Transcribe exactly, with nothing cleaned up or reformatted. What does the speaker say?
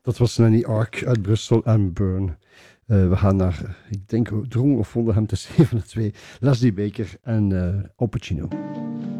Dat was Nanny Ark uit Brussel en Burn. Uh, we gaan naar, ik denk, Drong of Wonderham, het is een van de twee. Leslie Baker en uh, Al Pacino.